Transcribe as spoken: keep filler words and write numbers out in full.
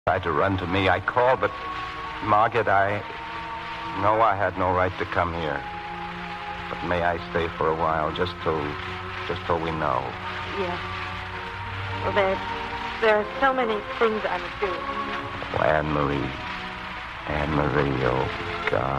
Tried to run to me. I called, but Margaret, I know I had no right to come here. But may I stay for a while, just till, just till we know? Yes. Well, there, there are so many things I must do. Oh, Anne-Marie. Anne-Marie, oh, God.